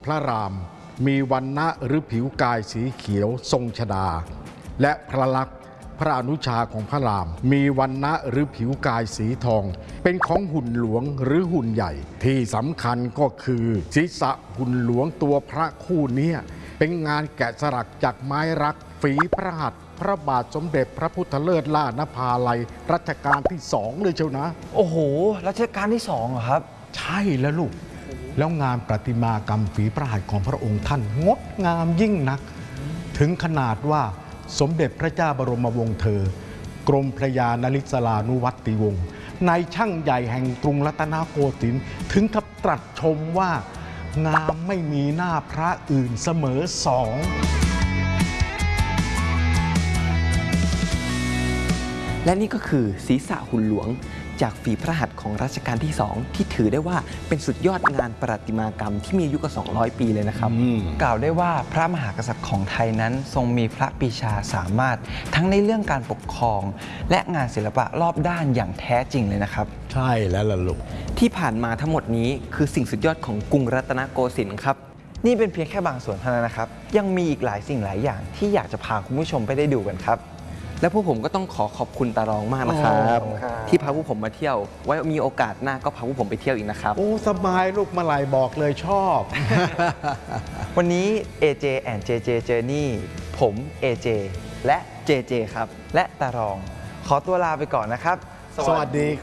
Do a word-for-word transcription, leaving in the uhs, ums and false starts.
พระรามมีวรรณะหรือผิวกายสีเขียวทรงชฎาและพระลักษณ์พระอนุชาของพระรามมีวรรณะหรือผิวกายสีทองเป็นของหุ่นหลวงหรือหุ่นใหญ่ที่สำคัญก็คือศีรษะหุ่นหลวงตัวพระคู่นี้เป็นงานแกะสลักจากไม้รักฝีพระหัตถ์พระบาทสมเด็จพระพุทธเลิศล่านภาลัยรัชกาลที่สองเลยเชียวนะโอ้โหรัชกาลที่สองเหรอครับใช่แล้วลูกแล้วงานประติมากรรมฝีพระหัตถ์ของพระองค์ท่านงดงามยิ่งนักถึงขนาดว่าสมเด็จพระเจ้าบรมวงศ์เธอกรมพระยานริศรานุวัติวงศ์นายช่างใหญ่แห่งกรุงรัตนโกสินทร์ถึงกับตรัสชมว่างามไม่มีหน้าพระอื่นเสมอสองและนี่ก็คือศีรษะหุ่นหลวงจากฝีพระหัตถ์ของรัชกาลที่สองที่ถือได้ว่าเป็นสุดยอดงานประติมากรรมที่มีอายุกว่าสองร้อยปีเลยนะครับกล่าวได้ว่าพระมหากษัตริย์ของไทยนั้นทรงมีพระปรีชาสามารถทั้งในเรื่องการปกครองและงานศิลปะรอบด้านอย่างแท้จริงเลยนะครับใช่แล้วล่ะลูกที่ผ่านมาทั้งหมดนี้คือสิ่งสุดยอดของกรุงรัตนโกสินทร์ครับนี่เป็นเพียงแค่บางส่วนเท่านั้นนะครับยังมีอีกหลายสิ่งหลายอย่างที่อยากจะพาคุณผู้ชมไปได้ดูกันครับและพวกผมก็ต้องขอขอบคุณตารองมากนะครับที่พาพวกผมมาเที่ยวไว้มีโอกาสหน้าก็พาพวกผมไปเที่ยวอีกนะครับโอ้สบายลูกมาลายบอกเลยชอบวันนี้ เอ เจ and เจ เจ Journey ผม เอ เจ และ เจ เจ ครับและตารองขอตัวลาไปก่อนนะครับสวัสดี